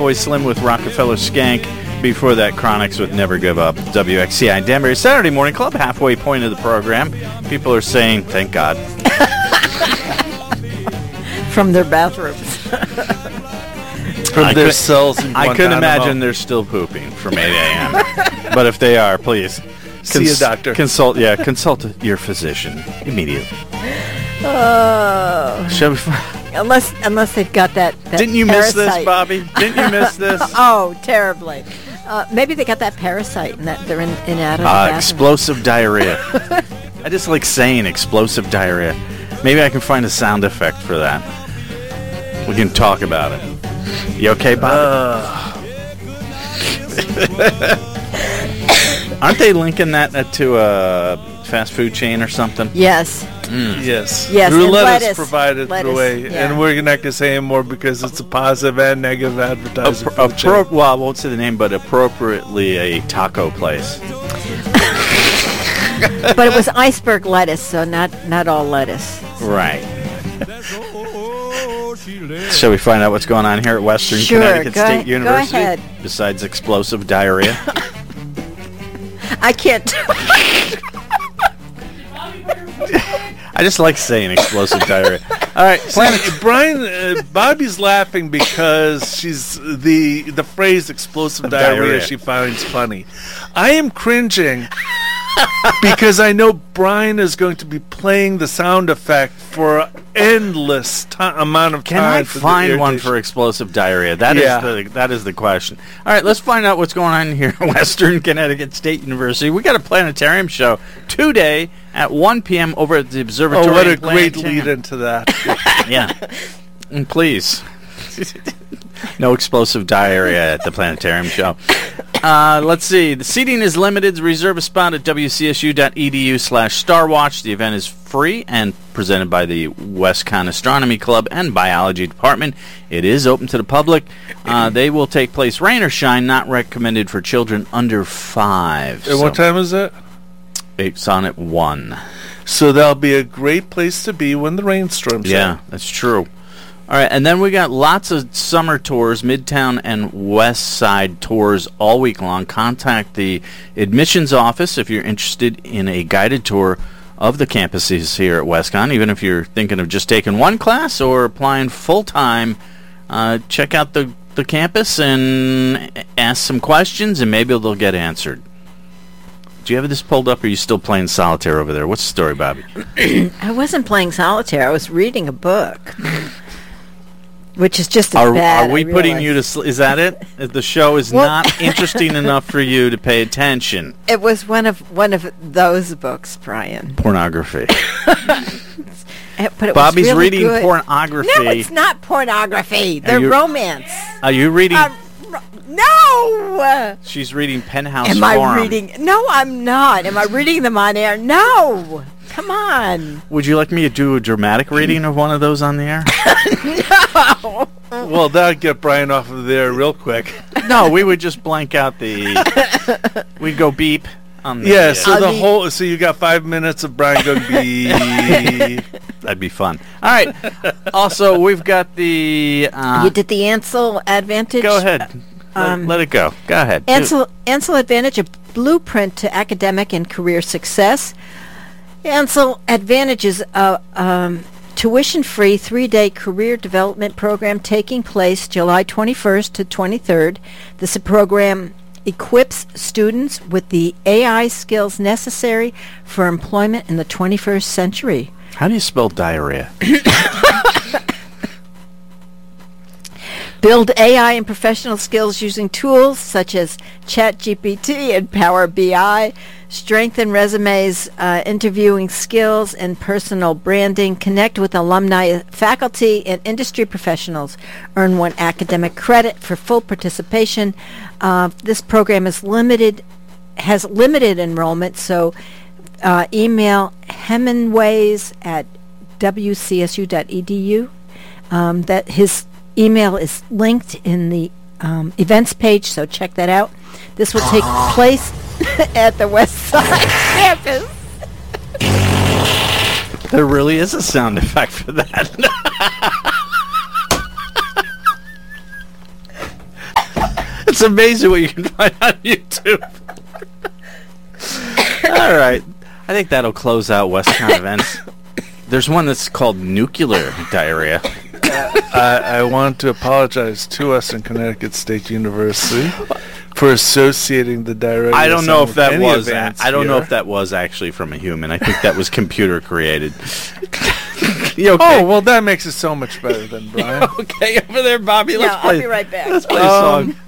Fatboy Slim with Rockefeller Skank. Before that, Chronics with Never Give Up. WXCI Denver. Saturday Morning Club, halfway point of the program. People are saying, thank God. From their bathrooms. From their cells in I Guantanamo. couldn't imagine they're still pooping from 8 a.m. But if they are, please. See a doctor. Consult your physician immediately. Shall we Unless they've got that Didn't you parasite. miss this, Bobby? Didn't you miss this? Oh, terribly. Maybe they got that parasite and that they're in out of the bathroom. Explosive diarrhea. I just like saying explosive diarrhea. Maybe I can find a sound effect for that. We can talk about it. You okay, Bobby? Aren't they linking that to a fast food chain or something? Yes. Yes. Yes, Through and lettuce provided through a, yeah. and we're not going to say anymore because it's a positive and negative advertising. for the chain. Well, I won't say the name, but appropriately a taco place. But it was iceberg lettuce, so not all lettuce. Right. Shall we find out what's going on here at Western Connecticut State University? Go ahead. Besides explosive diarrhea? I can't. I just like saying explosive diarrhea. All right, Brian, Bobby's laughing because she's the phrase explosive diarrhea she finds funny. I am cringing because I know Brian is going to be playing the sound effect for an endless amount of time. Can I for find one for explosive diarrhea? That is the question. All right, let's find out what's going on here at Western Connecticut State University. We got a planetarium show today at 1 p.m. over at the Observatory. Oh, what a great lead into that. Yeah. And please. No explosive diarrhea at the planetarium show. Let's see. The seating is limited. Reserve a spot at wcsu.edu/starwatch. The event is free and presented by the WestCon Astronomy Club and Biology Department. It is open to the public. They will take place rain or shine, not recommended for children under 5. And what time is it? It's on at 1. So that'll be a great place to be when the rainstorms Yeah, that's true. All right, and then we got lots of summer tours, Midtown and West Side tours all week long. Contact the admissions office if you're interested in a guided tour of the campuses here at WestCon. Even if you're thinking of just taking one class or applying full-time, check out the campus and ask some questions, and maybe they'll get answered. Do you have this pulled up, or are you still playing solitaire over there? What's the story, Bobby? I wasn't playing solitaire. I was reading a book. Which is just as bad. Are we putting you to sleep? Is that it? The show is not interesting enough for you to pay attention. It was one of those books, Brian. Pornography. But it Bobby's was really reading good. pornography. No, it's not pornography. They're romance. Are you reading? No! She's reading Penthouse Am Forum. I reading? No, I'm not. Am I reading them on air? No! Come on. Would you like me to do a dramatic reading of one of those on the air? No! Well, that'd get Brian off of there real quick. No, we would just blank out we'd go beep. On the, so you got 5 minutes of Brian going beep. That'd be fun. All right. Also, we've got the... you did the Ansel Advantage? Go ahead. Let it go. Go ahead. Ansel Advantage, a blueprint to academic and career success. Ansel Advantage is a tuition-free 3-day career development program taking place July 21st to 23rd. This program equips students with the AI skills necessary for employment in the 21st century. How do you spell diarrhea? Build AI and professional skills using tools such as ChatGPT and Power BI. Strengthen resumes, interviewing skills, and personal branding. Connect with alumni, faculty, and industry professionals. Earn 1 academic credit for full participation. This program has limited enrollment, so email hemingways@wcsu.edu. That his email is linked in the events page, so check that out. This will take place at the West Side campus. There really is a sound effect for that. It's amazing what you can find on YouTube. All right. I think that'll close out Westcon events. There's one that's called nuclear diarrhea. I want to apologize to Western Connecticut State University for associating the diarrhea. I don't know if that was. I don't know if that was actually from a human. I think that was computer created. You okay? Oh, well, that makes it so much better then, Brian. Okay, over there, Bobby. Let's play. I'll be right back. Let's play a song.